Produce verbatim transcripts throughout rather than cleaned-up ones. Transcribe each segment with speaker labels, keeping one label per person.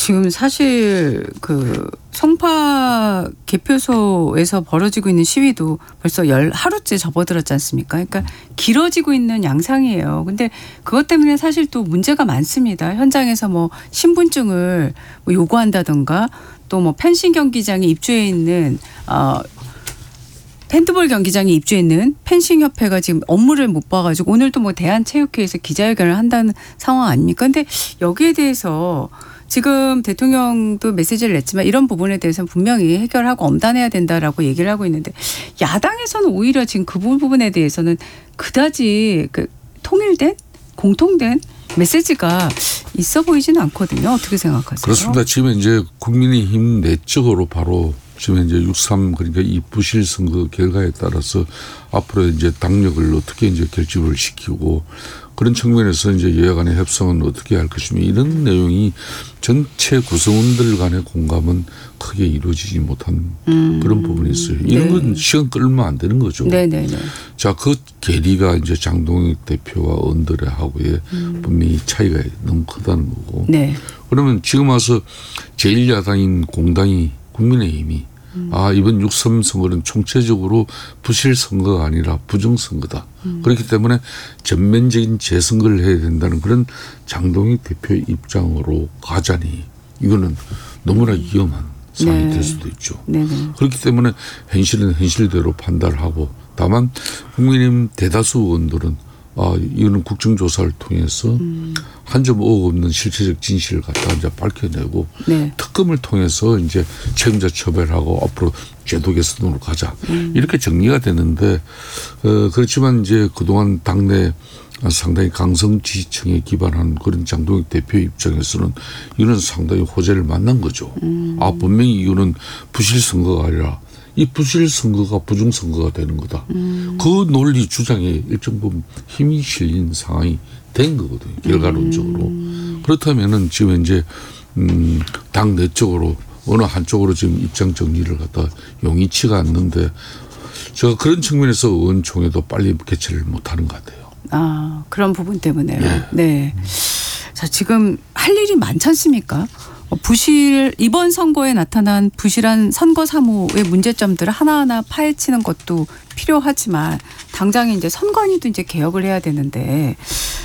Speaker 1: 지금 사실 그 송파 개표소에서 벌어지고 있는 시위도 벌써 열 하루째 접어들었지 않습니까? 그러니까 길어지고 있는 양상이에요. 근데 그것 때문에 사실 또 문제가 많습니다. 현장에서 뭐 신분증을 뭐 요구한다든가 또 뭐 펜싱 경기장에 입주해 있는 어 핸드볼 경기장에 입주해 있는 펜싱 협회가 지금 업무를 못 봐가지고 오늘도 뭐 대한체육회에서 기자회견을 한다는 상황 아닙니까? 근데 여기에 대해서 지금 대통령도 메시지를 냈지만 이런 부분에 대해서는 분명히 해결하고 엄단해야 된다라고 얘기를 하고 있는데 야당에서는 오히려 지금 그 부분에 대해서는 그다지 그 통일된 공통된 메시지가 있어 보이지는 않거든요. 어떻게 생각하세요?
Speaker 2: 그렇습니다. 지금 이제 국민의힘 내적으로 바로 지금 이제 육삼 그러니까 이 부실 선거 결과에 따라서 앞으로 이제 당력을 어떻게 이제 결집을 시키고 그런 측면에서 이제 여야 간의 협상은 어떻게 할 것이며 이런 내용이 전체 구성원들 간의 공감은 크게 이루어지지 못한 음. 그런 부분이 있어요. 이런 네. 건 시간 끌면 안 되는 거죠.
Speaker 1: 네네네.
Speaker 2: 자, 그 계리가 이제 장동익 대표와 언더레하고의 음. 분명히 차이가 너무 크다는 거고. 네. 그러면 지금 와서 제일 야당인 공당이 국민의힘이 음. 아 이번 육삼 선거는 총체적으로 부실 선거가 아니라 부정 선거다. 음. 그렇기 때문에 전면적인 재선거를 해야 된다는 그런 장동익 대표의 입장으로 가자니 이거는 너무나 위험한 상황이 네. 될 수도 있죠. 네네. 그렇기 때문에 현실은 현실대로 판단을 하고 다만 국민의힘 대다수 의원들은 아, 이거는 국정조사를 통해서 음. 한 점 오억 없는 실체적 진실을 갖다 이제 밝혀내고 네. 특검을 통해서 이제 책임자 처벌하고 앞으로 제도 개선으로 가자. 음. 이렇게 정리가 되는데, 어, 그렇지만 이제 그동안 당내 상당히 강성 지지층에 기반한 그런 장동익 대표 입장에서는 이거는 상당히 호재를 만난 거죠. 음. 아, 분명히 이거는 부실 선거가 아니라 이 부실 선거가 부정 선거가 되는 거다. 음. 그 논리 주장에 일정 부분 힘이 실린 상황이 된 거거든요. 결과론적으로. 음. 그렇다면은 지금 이제 음, 당 내적으로 어느 한쪽으로 지금 입장 정리를 갖다 용이치가 않는데 제가 그런 측면에서 의원총회도 빨리 개최를 못하는 것 같아요.
Speaker 1: 아, 그런 부분 때문에요. 네.
Speaker 2: 네.
Speaker 1: 자, 지금 할 일이 많지 않습니까? 부실 이번 선거에 나타난 부실한 선거 사무의 문제점들을 하나하나 파헤치는 것도 필요하지만 당장에 이제 선관위도 이제 개혁을 해야 되는데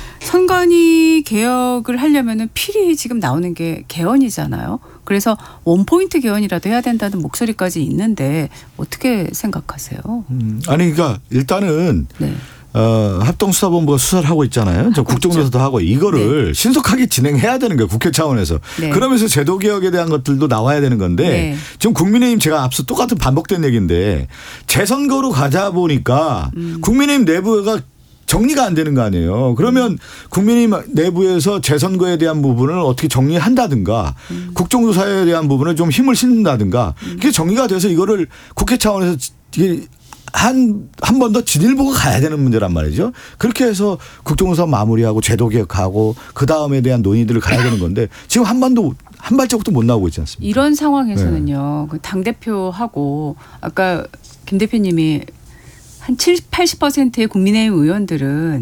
Speaker 1: 선관위 개혁을 하려면은 필히 지금 나오는 게 개헌이잖아요. 그래서 원포인트 개헌이라도 해야 된다는 목소리까지 있는데 어떻게 생각하세요?
Speaker 3: 음, 아니 그러니까 일단은. 네. 어, 합동수사본부가 수사를 하고 있잖아요. 저 국정조사도 하고 이거를 네. 신속하게 진행해야 되는 거예요. 국회 차원에서. 네. 그러면서 제도개혁에 대한 것들도 나와야 되는 건데 네. 지금 국민의힘 제가 앞서 똑같은 반복된 얘기인데 재선거로 가자 보니까 음. 국민의힘 내부가 정리가 안 되는 거 아니에요. 그러면 음. 국민의힘 내부에서 재선거에 대한 부분을 어떻게 정리한다든가 음. 국정조사에 대한 부분을 좀 힘을 싣는다든가 음. 그게 정리가 돼서 이거를 국회 차원에서 이게 한, 한 번 더 진일보가 가야 되는 문제란 말이죠. 그렇게 해서 국정조사 마무리하고 제도 개혁하고 그 다음에 대한 논의들을 가야 되는 건데 지금 한 번도 한 발자국도 못 나오고 있지 않습니까?
Speaker 1: 이런 상황에서는요. 네. 당대표하고 아까 김 대표님이 한 칠십, 팔십 퍼센트의 국민의힘 의원들은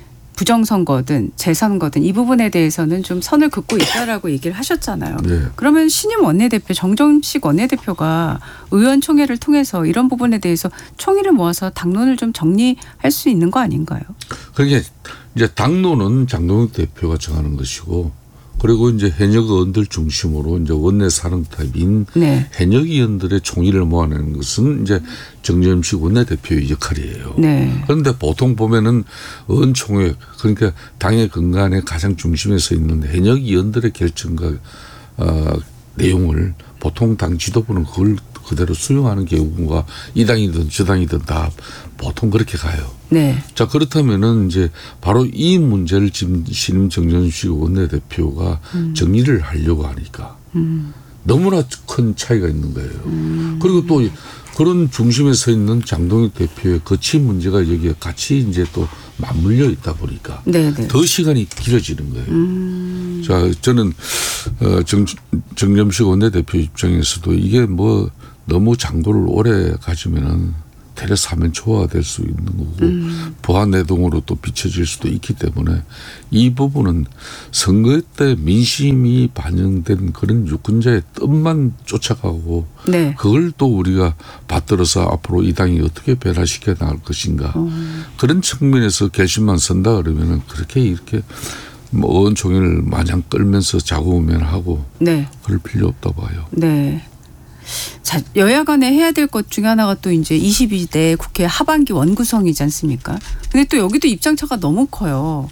Speaker 1: 부정선거든 재선거든 이 부분에 대해서는 좀 선을 긋고 있다라고 얘기를 하셨잖아요. 네. 그러면 신임 원내대표 정정식 원내대표가 의원총회를 통해서 이런 부분에 대해서 총의를 모아서 당론을 좀 정리할 수 있는 거 아닌가요?
Speaker 2: 그러니까 이제 당론은 장동익 대표가 정하는 것이고 그리고 이제 현역 의원들 중심으로 이제 원내 사령탑인 네. 현역 의원들의 총의를 모아내는 것은 이제 정점식 원내대표의 역할이에요. 네. 그런데 보통 보면은 의원총회 그러니까 당의 근간의 가장 중심에 서 있는 현역 의원들의 결정과 어, 내용을 보통 당 지도부는 그걸 그대로 수용하는 경우가 이 당이든 저 당이든 다 보통 그렇게 가요. 네. 자, 그렇다면은 이제 바로 이 문제를 지금 신임 정전식 원내대표가 음. 정리를 하려고 하니까 음. 너무나 큰 차이가 있는 거예요. 음. 그리고 또 그런 중심에 서 있는 장동익 대표의 거친 문제가 여기에 같이 이제 또 맞물려 있다 보니까 네네. 더 시간이 길어지는 거예요. 음. 자, 저는 정, 정점식 원내대표 입장에서도 이게 뭐 너무 장도를 오래 가지면은 대려 사면초화될 수 있는 거고
Speaker 1: 음.
Speaker 2: 부하 내동으로 또 비춰질 수도 있기 때문에 이 부분은 선거 때 민심이 반영된 그런 유권자의 뜻만 쫓아가고 네. 그걸 또 우리가 받들어서 앞으로 이 당이 어떻게 변화시켜 나갈 것인가 음. 그런 측면에서 결심만 선다 그러면은 그렇게 이렇게 뭐 의원총회를 마냥 끌면서 자구우면하고 네. 그럴 필요 없다 봐요.
Speaker 1: 네. 자, 여야 간에 해야 될 것 중에 하나가 또 이제 이십이 대 국회 하반기 원구성이지 않습니까? 근데 또 여기도 입장차가 너무 커요.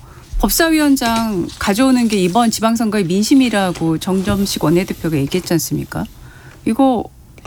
Speaker 1: 법사위원장 가져오는 게 이번 지방선거의 민심이라고 정점식 원내대표가 얘기했지 않습니까? 이거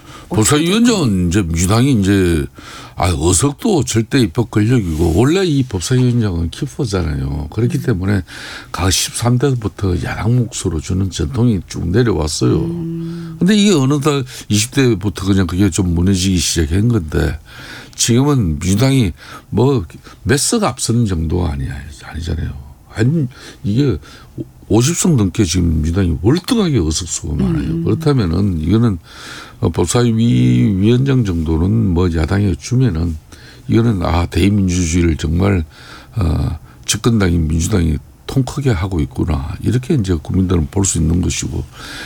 Speaker 2: 법사위원장은 이제 민주당이 이제 아 의석도 절대 입법 권력이고 원래 이 법사위원장은 키퍼잖아요. 그렇기 때문에 각 십삼 대부터 야당 몫으로 주는 전통이 쭉 내려왔어요. 음. 근데 이게 어느덧 이십 대부터 그냥 그게 좀 무너지기 시작한 건데 지금은 민주당이 뭐 몇 석 앞서는 정도가 아니야 아니잖아요. 아니 이게 오십 석 넘게 지금 민주당이 월등하게 의석수가 많아요. 음. 그렇다면은 이거는 법사위 위원장 정도는 뭐 야당에 주면은 이거는 아 대의민주주의를 정말 어, 집권당인 민주당이 통 크게 하고 있구나 이렇게 이제 국민들은 볼 수 있는 것이고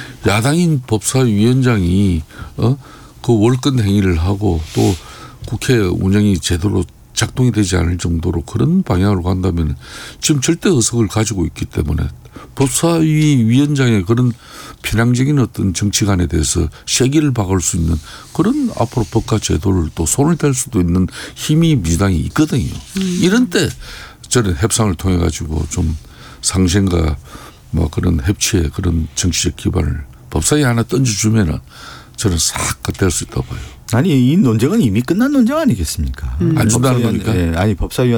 Speaker 2: 야당인 법사위 위원장이 어, 그 월권 행위를 하고 또 국회 운영이 제대로 작동이 되지 않을 정도로 그런 방향으로 간다면 지금 절대 의석을 가지고 있기 때문에 법사위 위원장의 그런 편향적인 어떤 정치관에 대해서 쐐기를 박을 수 있는 그런 앞으로 법과 제도를 또 손을 댈 수도 있는 힘이 민주당이 있거든요. 음. 이런 때 저는 협상을 통해 가지고 좀 상생과 뭐 그런 협치의 그런 정치적 기반을 법사위 하나 던져주면은 저는 싹 겉댈 수 있다고 봐요.
Speaker 3: 아니 이 논쟁은 이미 끝난 논쟁 아니겠습니까?
Speaker 2: 음. 안 준다는 겁니까?
Speaker 3: 예, 아니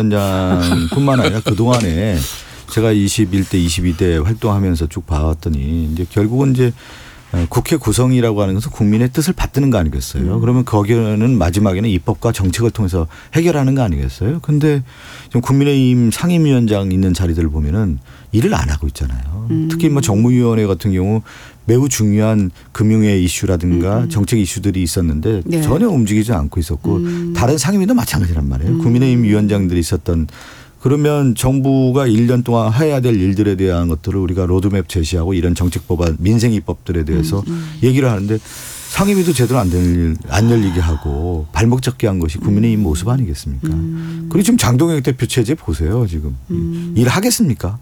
Speaker 3: 법사위원장뿐만 아니라 그 동안에 제가 이십일 대 이십이 대 활동하면서 쭉 봐왔더니 이제 결국은 이제 국회 구성이라고 하는 것은 국민의 뜻을 받드는 거 아니겠어요? 음. 그러면 거기에는 마지막에는 입법과 정책을 통해서 해결하는 거 아니겠어요? 그런데 지금 국민의힘 상임위원장 있는 자리들을 보면은 일을 안 하고 있잖아요. 음. 특히 뭐 정무위원회 같은 경우 매우 중요한 금융의 이슈라든가 음. 정책 이슈들이 있었는데 네. 전혀 움직이지 않고 있었고 음. 다른 상임위도 마찬가지란 말이에요. 음. 국민의힘 위원장들이 있었던 그러면 정부가 일 년 동안 해야 될 일들에 대한 것들을 우리가 로드맵 제시하고 이런 정책 법안 민생 입법들에 대해서 음. 음. 얘기를 하는데 상임위도 제대로 안 될 일, 안 열리게 하고 발목 잡게 한 것이 국민의힘 모습 아니겠습니까? 음. 그리고 지금 장동혁 대표 체제 보세요. 지금 음. 일하겠습니까?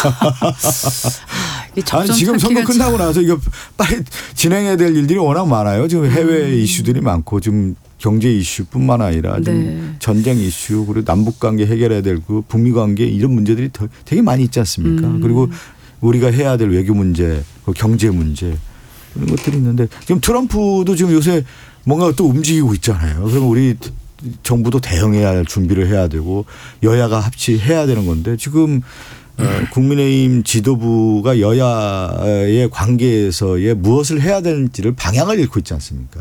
Speaker 3: 아니 지금 선거 끝나고 나서 이거 빨리 진행해야 될 일들이 워낙 많아요. 지금 해외 음. 이슈들이 많고 지금 경제 이슈뿐만 아니라 네. 전쟁 이슈 그리고 남북 관계 해결해야 될 그 북미 관계 이런 문제들이 되게 많이 있지 않습니까? 음. 그리고 우리가 해야 될 외교 문제, 경제 문제 이런 것들이 있는데 지금 트럼프도 지금 요새 뭔가 또 움직이고 있잖아요. 그러면 우리 정부도 대응해야 할 준비를 해야 되고 여야가 합치해야 되는 건데 지금 어, 국민의힘 지도부가 여야의 관계에서의 무엇을 해야 되는지를 방향을 잃고 있지 않습니까?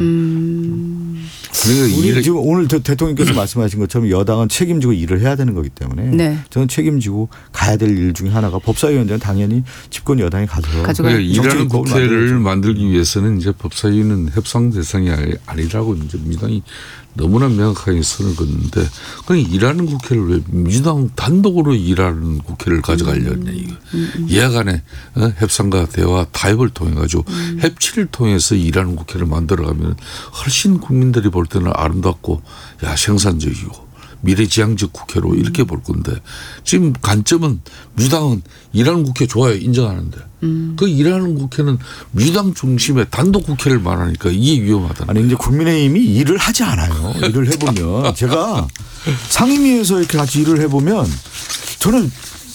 Speaker 3: 음. 우리 지금 오늘 대통령께서 말씀하신 것처럼 여당은 책임지고 일을 해야 되는 거기 때문에 네. 저는 책임지고 가야 될 일 중에 하나가 법사위원장은 당연히 집권 여당이 가져서
Speaker 2: 그러니까 일하는 국회를 만들기 위해서는 이제 법사위는 협상 대상이 아니라고 이제 민주당이 너무나 명확하게 선을 긋는데 그냥 일하는 국회를 왜 민주당 단독으로 일하는 국회를 가져가려냐 이거. 음, 음. 이하 간에 협상과 대화 타협을 통해 가지고 음. 협치를 통해서 일하는 국회를 만들어가면 훨씬 국민들이 볼 때는 아름답고 야 생산적이고 미래지향적 국회로 음. 이렇게 볼 건데 지금 관점은 민주당은 일하는 국회 좋아요 인정하는데 음. 그 일하는 국회는 민주당 중심의 단독 국회를 말하니까 이게 위험하다.
Speaker 3: 아니 이제 국민의힘이 일을 하지 않아요. 일을 해보면 제가 상임위에서 이렇게 같이 일을 해보면 저는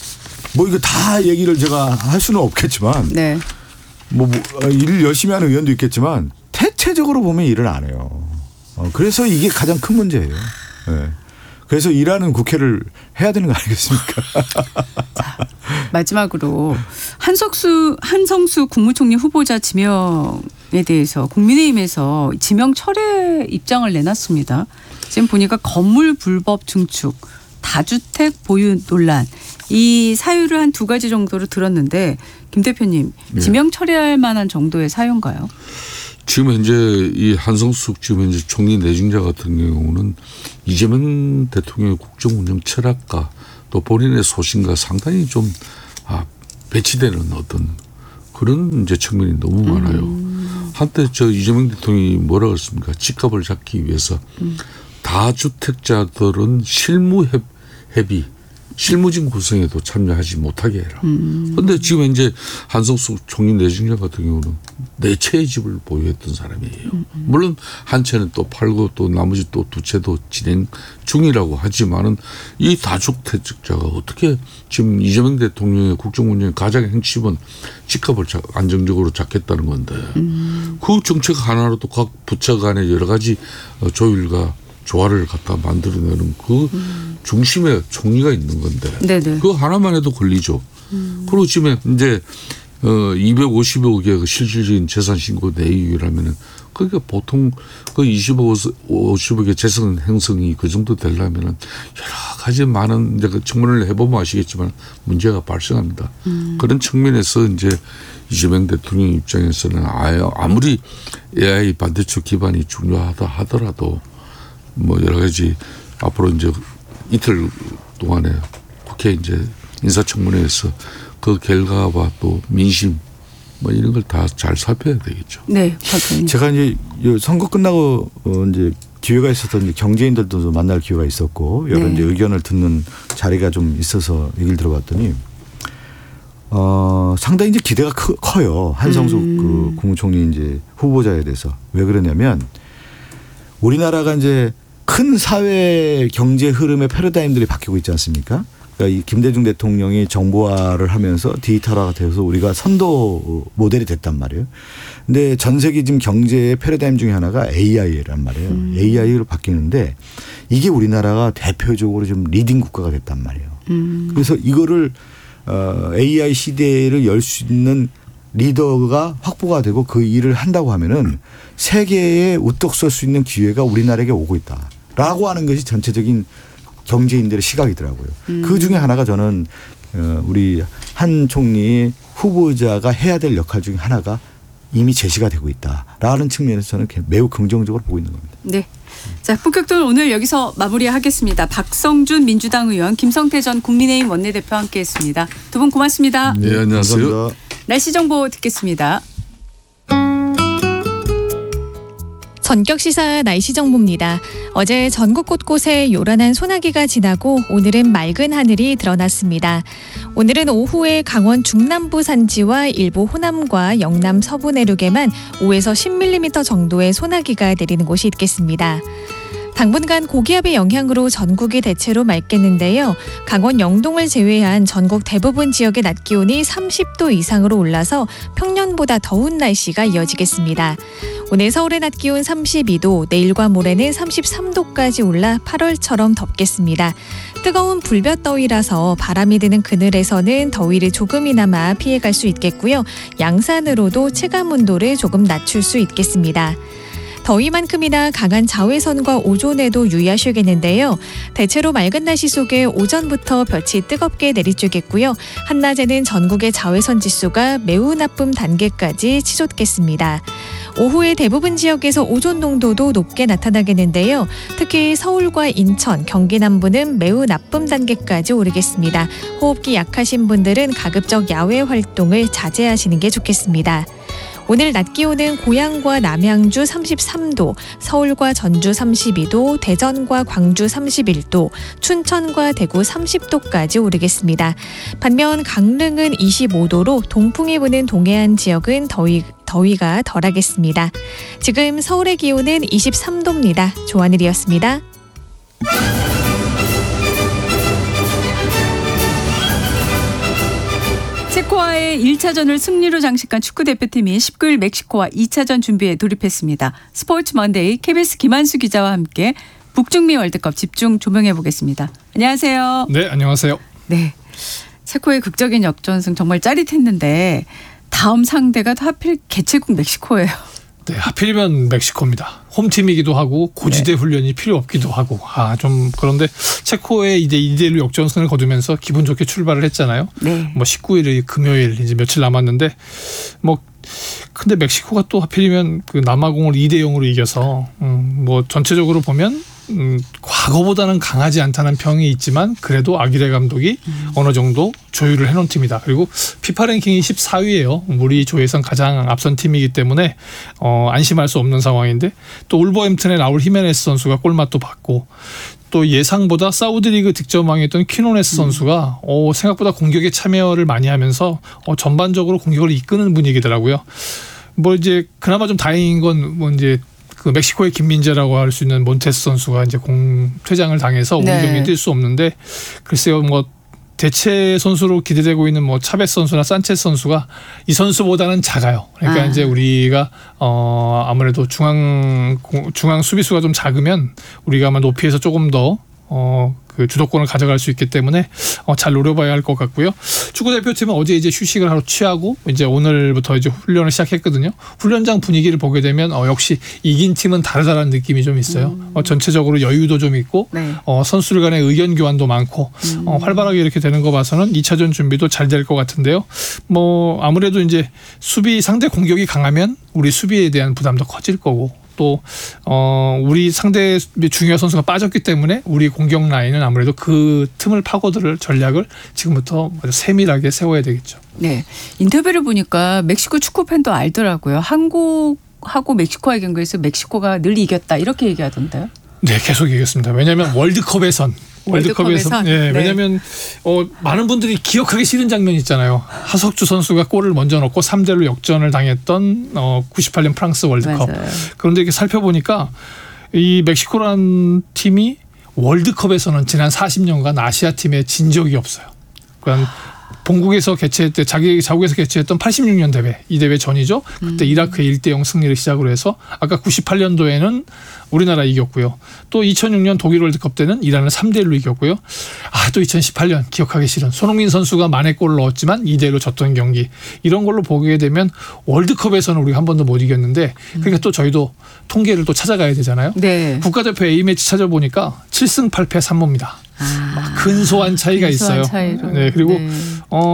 Speaker 3: 뭐 이거 다 얘기를 제가 할 수는 없겠지만 네. 뭐, 뭐 일을 열심히 하는 의원도 있겠지만 대체적으로 보면 일을 안 해요. 어, 그래서 이게 가장 큰 문제예요. 네. 그래서 일하는 국회를 해야 되는 거 아니겠습니까?
Speaker 1: 자, 마지막으로 한석수, 한성수 국무총리 후보자 지명에 대해서 국민의힘에서 지명 철회 입장을 내놨습니다. 지금 보니까 건물 불법 증축, 다주택 보유 논란 이 사유를 한 두 가지 정도로 들었는데 김 대표님
Speaker 2: 네.
Speaker 1: 지명 처리할 만한 정도의 사유인가요?
Speaker 2: 지금 현재 이 한성숙 지금 현재 총리 내정자 같은 경우는 이재명 대통령의 국정 운영 철학과 또 본인의 소신과 상당히 좀 아, 배치되는 어떤 그런 이제 측면이 너무 많아요. 음. 한때 저 이재명 대통령이 뭐라고 했습니까? 집값을 잡기 위해서 음. 다주택자들은 실무 협, 협의 실무진 구성에도 참여하지 못하게 해라. 그런데 음. 지금 이제 한성숙 총리 내정자 같은 경우는 네 채의 집을 보유했던 사람이에요. 음. 물론 한 채는 또 팔고 또 나머지 또 두 채도 진행 중이라고 하지만은 이 다주택자가 어떻게 지금 이재명 대통령의 국정운영의 가장 핵심은 집값을 안정적으로 잡겠다는 건데 음. 그 정책 하나로도 각 부처 간의 여러 가지 조율과 조화를 갖다 만들어내는 그 음. 중심에 총리가 있는 건데 네네. 그거 하나만 해도 걸리죠. 음. 그리고 지금 이제 어 이백오십억의 그 실질적인 재산 신고 내역이라면은 그러니까 보통 그 이십억, 오십억의 재산 형성이 그 정도 되려면은 여러 가지 많은 이제 그 청문회를 해보면 아시겠지만 문제가 발생합니다. 음. 그런 측면에서 이제 이재명 대통령 입장에서는 아무리 에이아이 반대쪽 기반이 중요하다 하더라도 뭐 여러 가지 앞으로 이제 이틀 동안에 국회 이제 인사청문회에서 그 결과와 또 민심 뭐 이런 걸 다 잘 살펴야 되겠죠.
Speaker 1: 네,
Speaker 3: 제가 이제 선거 끝나고 이제 기회가 있었던 이제 경제인들도 만날 기회가 있었고 여러 네. 이제 의견을 듣는 자리가 좀 있어서 얘기를 들어봤더니 어 상당히 이제 기대가 크, 커요. 한성숙 음. 그 국무총리 이제 후보자에 대해서 왜 그러냐면 우리나라가 이제 큰 사회 경제 흐름의 패러다임들이 바뀌고 있지 않습니까? 그러니까 이 김대중 대통령이 정보화를 하면서 디지털화가 돼서 우리가 선도 모델이 됐단 말이에요. 근데 전 세계 지금 경제의 패러다임 중에 하나가 에이아이란 말이에요. 음. 에이아이로 바뀌는데 이게 우리나라가 대표적으로 좀 리딩 국가가 됐단 말이에요. 음. 그래서 이거를 어, 에이아이 시대를 열 수 있는 리더가 확보가 되고 그 일을 한다고 하면은 세계에 우뚝 설 수 있는 기회가 우리나라에게 오고 있다라고 하는 것이 전체적인 경제인들의 시각이더라고요. 음. 그 중에 하나가 저는 우리 한 총리 후보자가 해야 될 역할 중에 하나가 이미 제시가 되고 있다라는 측면에서 저는 매우 긍정적으로 보고 있는 겁니다.
Speaker 1: 네. 자, 본격적으로 오늘 여기서 마무리하겠습니다. 박성준 민주당 의원, 김성태 전 국민의힘 원내대표와 함께했습니다. 두 분 고맙습니다.
Speaker 2: 네, 안녕하세요. 감사합니다.
Speaker 1: 날씨 정보 듣겠습니다.
Speaker 4: 전격시사 날씨 정보입니다. 어제 전국 곳곳에 요란한 소나기가 지나고 오늘은 맑은 하늘이 드러났습니다. 오늘은 오후에 강원 중남부 산지와 일부 호남과 영남 서부 내륙에만 오에서 십 밀리미터 정도의 소나기가 내리는 곳이 있겠습니다. 당분간 고기압의 영향으로 전국이 대체로 맑겠는데요. 강원 영동을 제외한 전국 대부분 지역의 낮 기온이 삼십 도 이상으로 올라서 평년보다 더운 날씨가 이어지겠습니다. 오늘 서울의 낮 기온 삼십이 도, 내일과 모레는 삼십삼 도까지 올라 팔월처럼 덥겠습니다. 뜨거운 불볕더위라서 바람이 드는 그늘에서는 더위를 조금이나마 피해갈 수 있겠고요. 양산으로도 체감온도를 조금 낮출 수 있겠습니다. 더위만큼이나 강한 자외선과 오존에도 유의하셔야겠는데요. 대체로 맑은 날씨 속에 오전부터 볕이 뜨겁게 내리쬐겠고요. 한낮에는 전국의 자외선 지수가 매우 나쁨 단계까지 치솟겠습니다. 오후에 대부분 지역에서 오존 농도도 높게 나타나겠는데요. 특히 서울과 인천, 경기 남부는 매우 나쁨 단계까지 오르겠습니다. 호흡기 약하신 분들은 가급적 야외 활동을 자제하시는 게 좋겠습니다. 오늘 낮 기온은 고양과 남양주 삼십삼 도, 서울과 전주 삼십이 도, 대전과 광주 삼십일 도, 춘천과 대구 삼십 도까지 오르겠습니다. 반면 강릉은 이십오 도로 동풍이 부는 동해안 지역은 더위, 더위가 덜하겠습니다. 지금 서울의 기온은 이십삼 도입니다. 조한일이었습니다.
Speaker 1: 체코와의 일 차전을 승리로 장식한 축구대표팀이 십구 일 멕시코와 이 차전 준비에 돌입했습니다. 스포츠 먼데이 케이비에스 김한수 기자와 함께 북중미 월드컵 집중 조명해 보겠습니다. 안녕하세요.
Speaker 5: 네, 안녕하세요.
Speaker 1: 네, 체코의 극적인 역전승 정말 짜릿했는데 다음 상대가 하필 개최국 멕시코예요.
Speaker 5: 네, 하필이면 멕시코입니다. 홈팀이기도 하고 고지대 네. 훈련이 필요 없기도 하고 아, 좀 그런데 체코의 이제 이 대 일로 역전승을 거두면서 기분 좋게 출발을 했잖아요. 네. 뭐 십구 일이 금요일 이제 며칠 남았는데 뭐 근데 멕시코가 또 하필이면 그 남아공을 이 대 영으로 이겨서 음, 뭐 전체적으로 보면 음, 과거보다는 강하지 않다는 평이 있지만 그래도 아기레 감독이 음. 어느 정도 조율을 해놓은 팀이다. 그리고 피파 랭킹이 십사 위예요. 우리 조에선 가장 앞선 팀이기 때문에 어, 안심할 수 없는 상황인데 또 울버햄튼의 라울 히메네스 선수가 골맛도 봤고 또 예상보다 사우디리그 득점왕이었던 퀴노네스 선수가 어, 생각보다 공격에 참여를 많이 하면서 어, 전반적으로 공격을 이끄는 분위기더라고요. 뭐 이제 그나마 좀 다행인 건 뭐 이제 그 멕시코의 김민재라고 할 수 있는 몬테스 선수가 이제 공 퇴장을 당해서 오늘 네. 경기에 뛸 수 없는데 글쎄요 뭐 대체 선수로 기대되고 있는 뭐 차베스 선수나 산체스 선수가 이 선수보다는 작아요. 그러니까 아. 이제 우리가 어 아무래도 중앙 중앙 수비수가 좀 작으면 우리가 아마 높이에서 조금 더 어 그 주도권을 가져갈 수 있기 때문에 어 잘 노려봐야 할 것 같고요. 축구 대표팀은 어제 이제 휴식을 하루 취하고 이제 오늘부터 이제 훈련을 시작했거든요. 훈련장 분위기를 보게 되면 어 역시 이긴 팀은 다르다라는 느낌이 좀 있어요. 음. 어 전체적으로 여유도 좀 있고 네. 어 선수들 간의 의견 교환도 많고 음. 어 활발하게 이렇게 되는 거 봐서는 이 차전 준비도 잘 될 것 같은데요. 뭐 아무래도 이제 수비 상대 공격이 강하면 우리 수비에 대한 부담도 커질 거고. 또 어, 우리 상대 중요한 선수가 빠졌기 때문에 우리 공격 라인은 아무래도 그 틈을 파고들 전략을 지금부터 세밀하게 세워야 되겠죠.
Speaker 1: 네, 인터뷰를 보니까 멕시코 축구 팬도 알더라고요. 한국하고 멕시코의 경기에서 멕시코가 늘 이겼다 이렇게 얘기하던데요.
Speaker 5: 네, 계속 이겼습니다. 왜냐하면 월드컵에선 월드컵에서 네, 네. 왜냐하면 어, 많은 분들이 기억하기 싫은 장면 있잖아요. 하석주 선수가 골을 먼저 넣고 삼 대 일로 역전을 당했던 어, 구십팔 년 프랑스 월드컵. 맞아요. 그런데 이렇게 살펴보니까 이 멕시코라는 팀이 월드컵에서는 지난 사십 년간 아시아 팀에 진 적이 없어요. 그러니까 본국에서 개최했던 자기 자국에서 개최했던 팔십육 년 대회 이 대회 전이죠. 그때 음. 이라크의 일 대 영 승리를 시작으로 해서 아까 구십팔 년도에는 우리나라 이겼고요. 또 이천육 년 독일 월드컵 때는 이란을 삼 대 일로 이겼고요. 아, 또 이천십팔 년 기억하기 싫은 손흥민 선수가 만회 골을 넣었지만 이 대 일로 졌던 경기. 이런 걸로 보게 되면 월드컵에서는 우리가 한 번도 못 이겼는데 그러니까 또 저희도 통계를 또 찾아가야 되잖아요. 네. 국가대표 A매치 찾아보니까 칠 승 팔 패 삼 무입니다. 아, 근소한 차이가 근소한 있어요. 차이로. 네, 그리고 네. 어,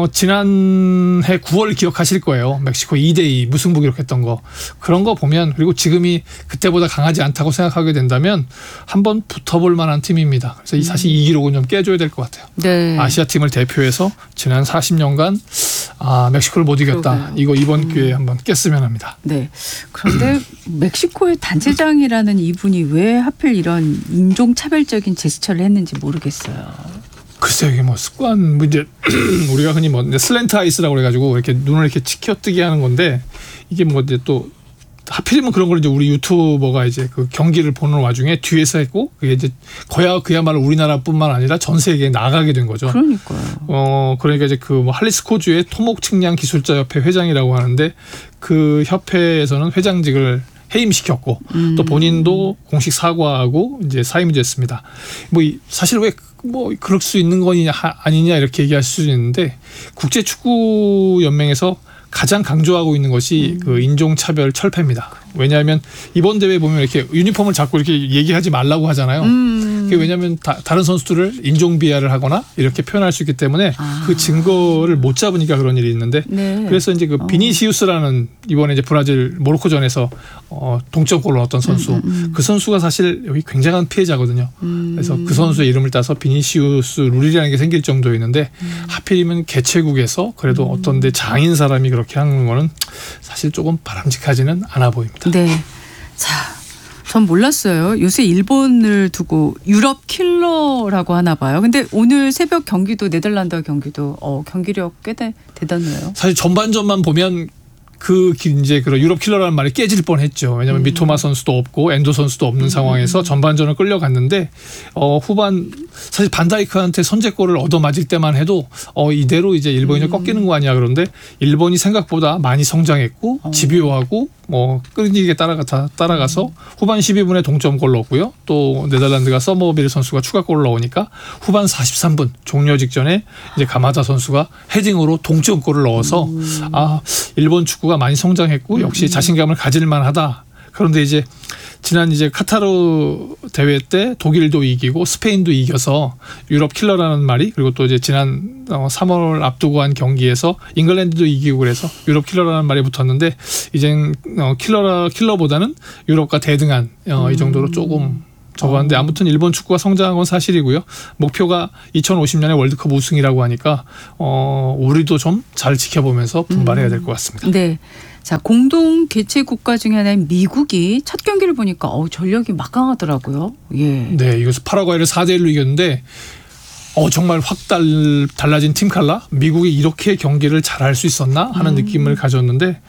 Speaker 5: 지난해 구월 기억하실 거예요. 멕시코 이 대 이 무승부 기록했던 거. 그런 거 보면 그리고 지금이 그때보다 강하지 않다고 생각하게 된다면 한번 붙어볼 만한 팀입니다. 그래서 이 사실 이 기록은 좀 깨줘야 될 것 같아요. 네. 아시아 팀을 대표해서 지난 사십 년간 아, 멕시코를 못 이겼다. 그러게요. 이거 이번 음. 기회에 한번 깼으면 합니다.
Speaker 1: 네. 그런데 멕시코의 단체장이라는 이분이 왜 하필 이런 인종차별적인 제스처를 했는지 모르겠어요.
Speaker 5: 글쎄요, 이게 뭐 습관, 뭐 이제 우리가 흔히 뭐 슬랜트 아이스라고 그래가지고 이렇게 눈을 이렇게 치켜뜨게 하는 건데 이게 뭐 이제 또 하필이면 그런 걸 이제 우리 유튜버가 이제 그 경기를 보는 와중에 뒤에서 했고 그게 이제 거야 그야말로 우리나라뿐만 아니라 전 세계에 나가게 된 거죠.
Speaker 1: 그러니까요.
Speaker 5: 어 그러니까 이제 그 뭐 할리스코주의 토목 측량 기술자 협회 회장이라고 하는데 그 협회에서는 회장직을 해임시켰고 음. 또 본인도 공식 사과하고 이제 사임됐습니다. 뭐 사실 왜 뭐 그럴 수 있는 거냐 아니냐 이렇게 얘기할 수 있는데 국제축구연맹에서 가장 강조하고 있는 것이 음. 그 인종차별 철폐입니다. 왜냐하면 이번 대회 보면 이렇게 유니폼을 자꾸 이렇게 얘기하지 말라고 하잖아요. 음. 그게 왜냐하면 다, 다른 선수들을 인종 비하를 하거나 이렇게 표현할 수 있기 때문에 아. 그 증거를 못 잡으니까 그런 일이 있는데 네. 그래서 이제 그 비니시우스라는 이번에 이제 브라질 모로코전에서 어, 동점골을 얻었던 선수 음, 음, 음. 그 선수가 사실 여기 굉장한 피해자거든요. 음. 그래서 그 선수의 이름을 따서 비니시우스 룰이라는 게 생길 정도였는데 음. 하필이면 개최국에서 그래도 음. 어떤 데 장인 사람이 그렇게 하는 거는 사실 조금 바람직하지는 않아 보입니다.
Speaker 1: 네. 자, 전 몰랐어요. 요새 일본을 두고 유럽 킬러라고 하나 봐요. 근데 오늘 새벽 경기도 네덜란드 경기도 어, 경기력 꽤 대, 대단해요.
Speaker 5: 사실 전반전만 보면 그 이제 그런 유럽 킬러라는 말이 깨질 뻔했죠. 왜냐하면 음. 미토마 선수도 없고 엔도 선수도 없는 음. 상황에서 전반전을 끌려갔는데 어, 후반 사실 반다이크한테 선제골을 얻어맞을 때만 해도 어, 이대로 이제 일본이 음. 꺾이는 거 아니야. 그런데 일본이 생각보다 많이 성장했고 어. 집요하고 뭐 끈질기게 따라가 따라가서 음. 후반 십이 분에 동점골 넣었고요. 또 네덜란드가 서머빌 선수가 추가골을 넣으니까 후반 사십삼 분 종료 직전에 이제 가마다 선수가 헤딩으로 동점골을 넣어서 음. 아 일본 축구가 많이 성장했고 역시 자신감을 가질 만하다 그런데 이제 지난 이제 카타르 대회 때 독일도 이기고 스페인도 이겨서 유럽 킬러라는 말이, 그리고 또 이제 지난 삼월 앞두고 한 경기에서 잉글랜드도 이기고 그래서 유럽 킬러라는 말이 붙었는데 이젠 킬러라 킬러보다는 유럽과 대등한 음. 이 정도로 조금 적었는데, 아무튼 일본 축구가 성장한 건 사실이고요. 목표가 이천오십 년에 월드컵 우승이라고 하니까 어, 우리도 좀 잘 지켜보면서 분발해야 될 것 같습니다.
Speaker 1: 네. 자, 공동 개최 국가 중에 하나인 미국이 첫 경기를 보니까 어, 전력이 막강하더라고요. 예.
Speaker 5: 네, 이것은 파라과이를 사 대 일로 이겼는데 어, 정말 확 달, 달라진 팀 칼라. 미국이 이렇게 경기를 잘할 수 있었나 하는 음. 느낌을 가졌는데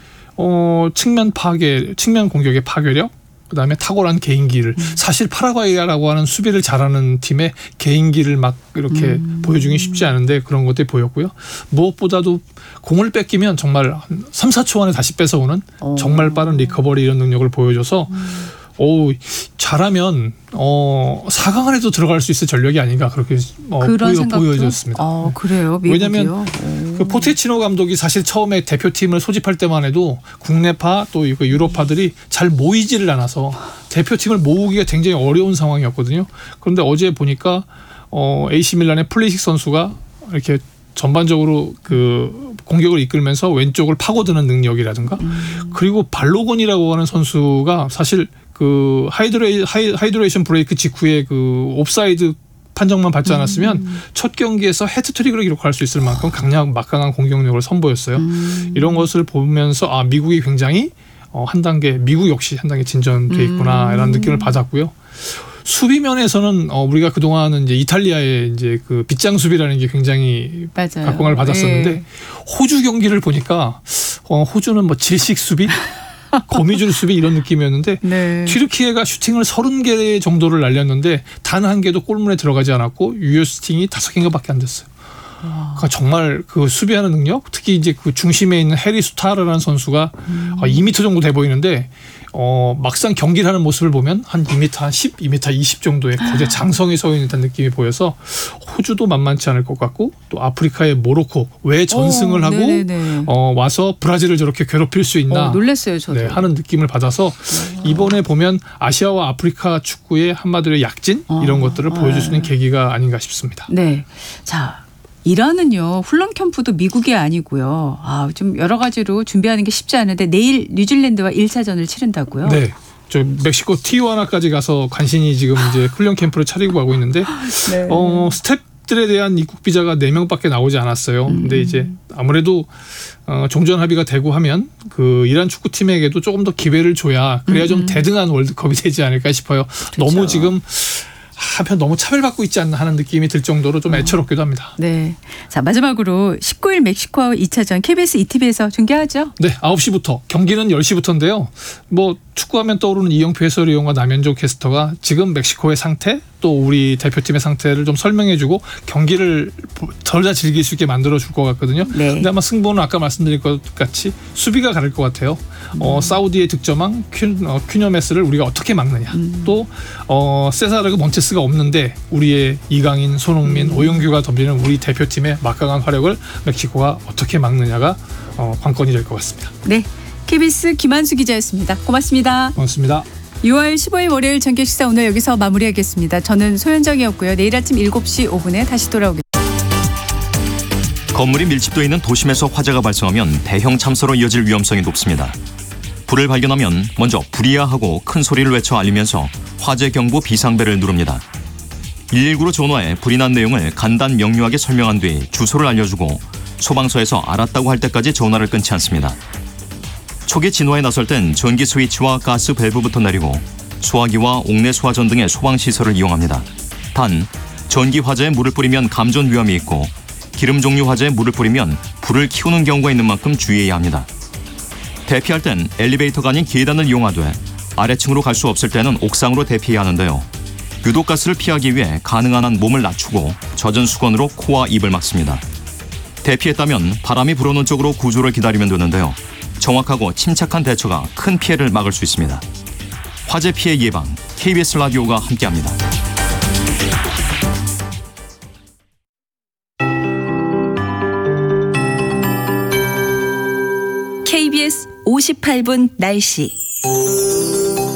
Speaker 5: 어, 측면 파괴, 측면 공격의 파괴력, 그다음에 탁월한 개인기를 음. 사실 파라과이라고 하는 수비를 잘하는 팀의 개인기를 막 이렇게 음. 보여주기 쉽지 않은데 그런 것들이 보였고요. 무엇보다도 공을 뺏기면 정말 한 삼, 사 초 안에 다시 뺏어오는 오. 정말 빠른 리커버리 이런 능력을 보여줘서 음. 오, 잘하면 어, 사 강 안에도 들어갈 수 있을 전력이 아닌가 그렇게 어, 보여, 보여졌습니다.
Speaker 1: 아, 그래요? 미국이요?
Speaker 5: 왜냐하면 그 포체치노 감독이 사실 처음에 대표팀을 소집할 때만 해도 국내파 또 유럽파들이 잘 모이지를 않아서 대표팀을 모으기가 굉장히 어려운 상황이었거든요. 그런데 어제 보니까 어, 에이씨밀란의 플리식 선수가 이렇게 전반적으로 그 공격을 이끌면서 왼쪽을 파고드는 능력이라든가 음. 그리고 발로건이라고 하는 선수가 사실 그 하이드레이, 하이, 하이드레이션 브레이크 직후에 그 옵사이드 판정만 받지 않았으면 음. 첫 경기에서 헤트트릭을 기록할 수 있을 만큼 강력 막강한 공격력을 선보였어요. 음. 이런 것을 보면서 아, 미국이 굉장히 어, 한 단계, 미국 역시 한 단계 진전돼 있구나 음. 이런 느낌을 받았고요. 수비 면에서는 어, 우리가 그동안은 이제 이탈리아의 이제 그 빗장 수비라는 게 굉장히 맞아요. 각광을 받았었는데 네. 호주 경기를 보니까 어, 호주는 뭐 질식 수비, 거미줄 수비 이런 느낌이었는데 네. 튀르키예가 슈팅을 서른 개 정도를 날렸는데 단 한 개도 골문에 들어가지 않았고 유효 슈팅이 다섯 개인가밖에 안 됐어요. 그러니까 정말 그 수비하는 능력, 특히 이제 그 중심에 있는 해리 수타르라는 선수가 음. 이 미터 정도 돼 보이는데 어, 막상 경기를 하는 모습을 보면 한 이 미터, 한 십, 이 미터 이십 정도의 거대 장성이 서 있는 듯한 느낌이 보여서 호주도 만만치 않을 것 같고 또 아프리카의 모로코 왜 전승을 오, 하고 어, 와서 브라질을 저렇게 괴롭힐 수 있나
Speaker 1: 어, 놀랐어요, 저도.
Speaker 5: 네, 하는 느낌을 받아서 이번에 보면 아시아와 아프리카 축구의 한마디로 약진 이런 어, 것들을 보여줄 수 있는 계기가 아닌가 싶습니다.
Speaker 1: 네, 자. 이란은요 훈련 캠프도 미국이 아니고요. 아, 좀 여러 가지로 준비하는 게 쉽지 않은데 내일 뉴질랜드와 일 차전을 치른다고요?
Speaker 5: 네. 저 멕시코 티juana까지 가서 간신히 지금 이제 훈련 캠프를 차리고 가고 있는데 네. 어, 스텝들에 대한 입국 비자가 네 명밖에 나오지 않았어요. 음. 근데 이제 아무래도 어, 종전 합의가 되고 하면 그 이란 축구팀에게도 조금 더 기회를 줘야 그래야 음. 좀 대등한 월드컵이 되지 않을까 싶어요. 그렇죠. 너무 지금 한편 너무 차별받고 있지 않나 하는 느낌이 들 정도로 좀 애처롭기도 합니다.
Speaker 1: 네. 자, 마지막으로 십구 일 멕시코와 이 차전 케이비에스 이티비에서 중계하죠?
Speaker 5: 네. 아홉 시부터. 경기는 열 시부터인데요. 뭐 축구하면 떠오르는 이영표 해설위원과 남현종 캐스터가 지금 멕시코의 상태 또 우리 대표팀의 상태를 좀 설명해주고 경기를 덜 다 즐길 수 있게 만들어줄 것 같거든요. 네. 근데 아마 승부는 아까 말씀드린 것 같이 수비가 가를 것 같아요. 음. 어, 사우디의 득점왕 큐, 어, 큐녀메스를 우리가 어떻게 막느냐. 음. 또 어, 세사르그 몬체스가 없는데 우리의 이강인, 손흥민, 음. 오영규가 덤비는 우리 대표팀의 막강한 화력을 멕시코가 어떻게 막느냐가 어, 관건이 될 것 같습니다.
Speaker 1: 네. 케이비에스 김한수 기자였습니다. 고맙습니다.
Speaker 5: 고맙습니다.
Speaker 1: 유월 십오일 월요일 전격 시사 오늘 여기서 마무리하겠습니다. 저는 소현정이었고요. 내일 아침 일곱 시 오 분에 다시 돌아오겠습니다.
Speaker 6: 건물이 밀집도 있는 도심에서 화재가 발생하면 대형 참사로 이어질 위험성이 높습니다. 불을 발견하면 먼저 불이야 하고 큰 소리를 외쳐 알리면서 화재 경보 비상벨을 누릅니다. 일일구로 전화해 불이 난 내용을 간단 명료하게 설명한 뒤 주소를 알려주고 소방서에서 알았다고 할 때까지 전화를 끊지 않습니다. 초기 진화에 나설 땐 전기 스위치와 가스 밸브부터 내리고 소화기와 옥내 소화전 등의 소방시설을 이용합니다. 단, 전기 화재에 물을 뿌리면 감전 위험이 있고 기름 종류 화재에 물을 뿌리면 불을 키우는 경우가 있는 만큼 주의해야 합니다. 대피할 땐 엘리베이터가 아닌 계단을 이용하되 아래층으로 갈 수 없을 때는 옥상으로 대피해야 하는데요. 유독가스를 피하기 위해 가능한 한 몸을 낮추고 젖은 수건으로 코와 입을 막습니다. 대피했다면 바람이 불어오는 쪽으로 구조를 기다리면 되는데요. 정확하고 침착한 대처가 큰 피해를 막을 수 있습니다. 화재 피해 예방, 케이비에스 라디오가 함께합니다.
Speaker 7: 케이비에스 오십팔 분 날씨.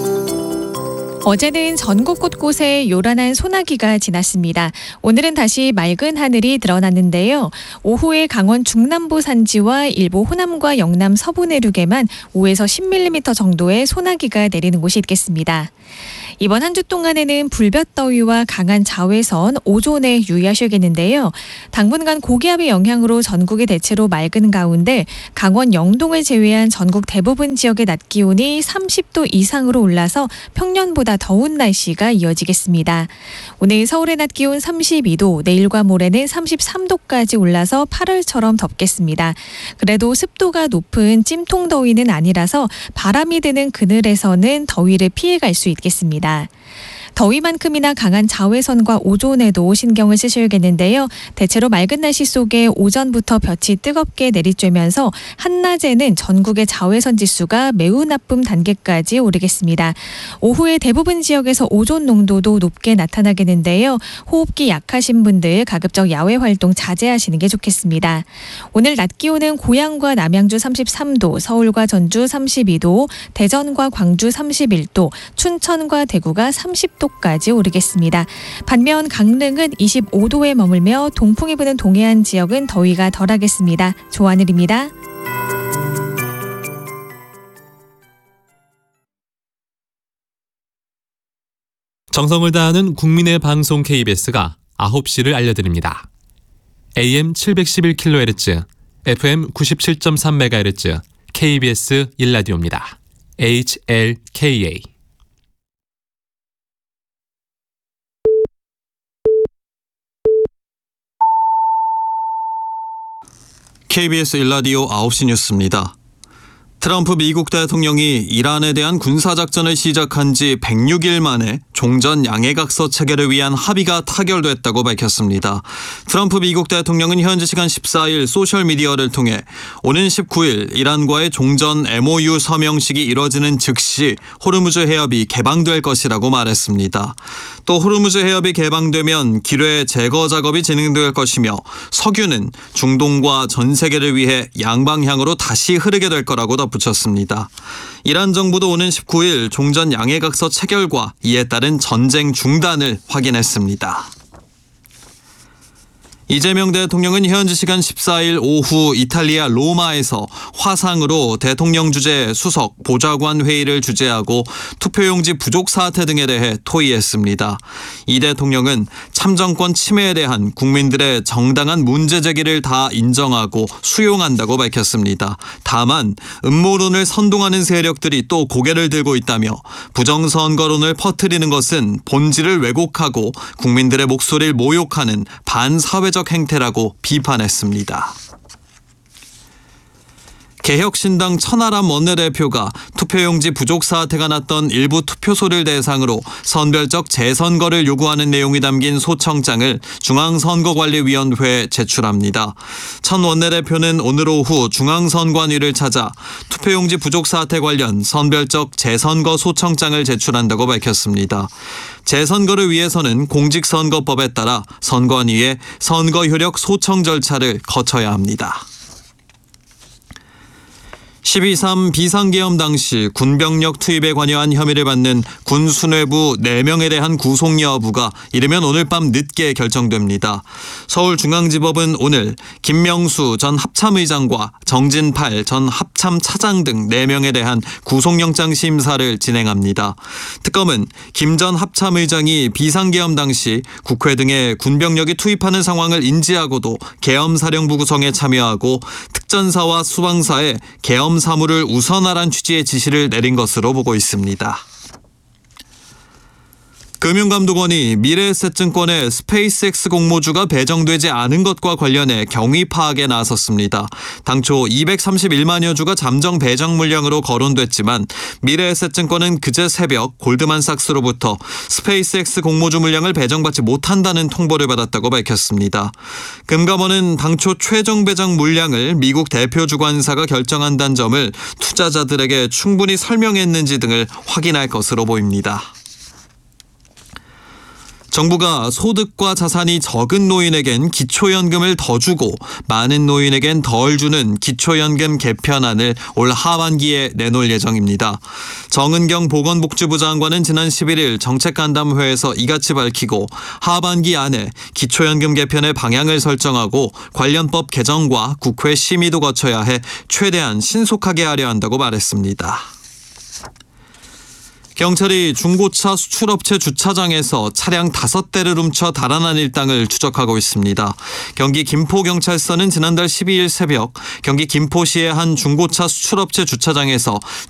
Speaker 4: 어제는 전국 곳곳에 요란한 소나기가 지났습니다. 오늘은 다시 맑은 하늘이 드러났는데요. 오후에 강원 중남부 산지와 일부 호남과 영남 서부 내륙에만 오에서 십 밀리미터 정도의 소나기가 내리는 곳이 있겠습니다. 이번 한 주 동안에는 불볕더위와 강한 자외선, 오존에 유의하셔야겠는데요. 당분간 고기압의 영향으로 전국이 대체로 맑은 가운데 강원 영동을 제외한 전국 대부분 지역의 낮 기온이 삼십 도 이상으로 올라서 평년보다 더운 날씨가 이어지겠습니다. 오늘 서울의 낮 기온 삼십이 도, 내일과 모레는 삼십삼 도까지 올라서 팔월처럼 덥겠습니다. 그래도 습도가 높은 찜통 더위는 아니라서 바람이 드는 그늘에서는 더위를 피해갈 수 있겠습니다. 더위만큼이나 강한 자외선과 오존에도 신경을 쓰셔야겠는데요. 대체로 맑은 날씨 속에 오전부터 볕이 뜨겁게 내리쬐면서 한낮에는 전국의 자외선 지수가 매우 나쁨 단계까지 오르겠습니다. 오후에 대부분 지역에서 오존 농도도 높게 나타나겠는데요. 호흡기 약하신 분들 가급적 야외 활동 자제하시는 게 좋겠습니다. 오늘 낮 기온은 고양과 남양주 삼십삼 도, 서울과 전주 삼십이 도, 대전과 광주 삼십일 도, 춘천과 대구가 삼십 도까지 오르겠습니다. 반면 강릉은 이십오 도에 머물며 동풍이 부는 동해안 지역은 더위가 덜하겠습니다. 조하늘입니다.
Speaker 7: 정성을 다하는 국민의 방송 케이비에스가 아홉 시를 알려드립니다. 에이엠 칠백십일 킬로헤르츠, 에프엠 구십칠 점 삼 메가헤르츠, 케이비에스 일 라디오입니다. 에이치엘케이에이.
Speaker 8: 케이비에스 일 라디오 아홉 시 뉴스입니다. 트럼프 미국 대통령이 이란에 대한 군사작전을 시작한 지 백육 일 만에 종전 양해각서 체결을 위한 합의가 타결됐다고 밝혔습니다. 트럼프 미국 대통령은 현지 시간 십사 일 소셜미디어를 통해 오는 십구 일 이란과의 종전 엠오유 서명식이 이뤄지는 즉시 호르무즈 해협이 개방될 것이라고 말했습니다. 또 호르무즈 해협이 개방되면 기뢰 제거 작업이 진행될 것이며 석유는 중동과 전 세계를 위해 양방향으로 다시 흐르게 될 거라고 덧붙였습니다. 이란 정부도 오는 십구 일 종전 양해각서 체결과 이에 따른 전쟁 중단을 확인했습니다. 이재명 대통령은 현지 시간 십사 일 오후 이탈리아 로마에서 화상으로 대통령 주재 수석 보좌관 회의를 주재하고 투표용지 부족 사태 등에 대해 토의했습니다. 이 대통령은 참정권 침해에 대한 국민들의 정당한 문제 제기를 다 인정하고 수용한다고 밝혔습니다. 다만 음모론을 선동하는 세력들이 또 고개를 들고 있다며 부정선거론을 퍼뜨리는 것은 본질을 왜곡하고 국민들의 목소리를 모욕하는 반사회적 행태라고 비판했습니다. 개혁신당 천하람 원내대표가 투표용지 부족 사태가 났던 일부 투표소를 대상으로 선별적 재선거를 요구하는 내용이 담긴 소청장을 중앙선거관리위원회에 제출합니다. 천 원내대표는 오늘 오후 중앙선관위를 찾아 투표용지 부족 사태 관련 선별적 재선거 소청장을 제출한다고 밝혔습니다. 재선거를 위해서는 공직선거법에 따라 선관위에 선거효력 소청 절차를 거쳐야 합니다. 십이 삼 비상계엄 당시 군병력 투입에 관여한 혐의를 받는 군 수뇌부 네 명에 대한 구속 여부가 이르면 오늘 밤 늦게 결정됩니다. 서울중앙지법은 오늘 김명수 전 합참의장과 정진팔 전 합참차장 등 네 명에 대한 구속영장 심사를 진행합니다. 특검은 김 전 합참의장이 비상계엄 당시 국회 등에 군병력이 투입하는 상황을 인지하고도 계엄사령부 구성에 참여하고 특전사와 수방사에 계엄 사무를 우선하란 취지의 지시를 내린 것으로 보고 있습니다. 금융감독원이 미래에셋증권의 스페이스X 공모주가 배정되지 않은 것과 관련해 경위 파악에 나섰습니다. 당초 이백삼십일만여 주가 잠정 배정 물량으로 거론됐지만 미래에셋증권은 그제 새벽 골드만삭스로부터 스페이스X 공모주 물량을 배정받지 못한다는 통보를 받았다고 밝혔습니다. 금감원은 당초 최종 배정 물량을 미국 대표 주관사가 결정한다는 점을 투자자들에게 충분히 설명했는지 등을 확인할 것으로 보입니다. 정부가 소득과 자산이 적은 노인에겐 기초연금을 더 주고 많은 노인에겐 덜 주는 기초연금 개편안을 올 하반기에 내놓을 예정입니다. 정은경 보건복지부 장관은 지난 십일일 정책간담회에서 이같이 밝히고 하반기 안에 기초연금 개편의 방향을 설정하고 관련 법 개정과 국회 심의도 거쳐야 해 최대한 신속하게 하려 한다고 말했습니다. 경찰이 중고차 수출업체 주차장에서 차량 다섯 대를 훔쳐 달아난 일당을 추적하고 있습니다. 경기 김포경찰서는 지난달 십이일 새벽 경기 김포시의 한 중고차 수출업체 주차장에서